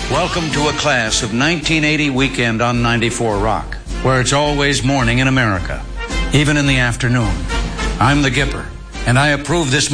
Welcome to a class of 1980 weekend on 94 Rock, where it's always morning in America, even in the afternoon. I'm the Gipper, and I approve this